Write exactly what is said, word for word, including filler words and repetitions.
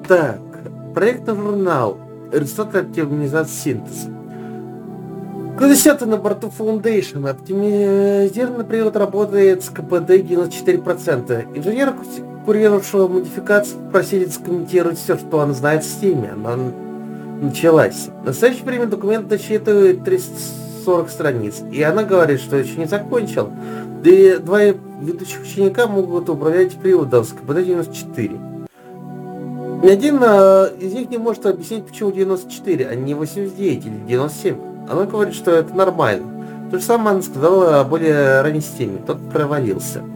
Так, проектный журнал. Результаты оптимизации синтеза. Десятый на борту Foundation. Оптимизированный привод работает с КПД девяносто четыре процента. Инженер, курировавшего модификацию, просили скомментировать все, что он знает в системе. Она началась. В настоящее время документ насчитывает триста сорок страниц. И она говорит, что еще не закончил. Да и два ведущих ученика могут управлять приводом с КПД девяносто четыре. Ни один а, из них не может объяснить, почему девяносто четыре, а не восемьдесят девять или девяносто семь. Она говорит, что это нормально. То же самое она сказала о более ранней системе. Тот провалился.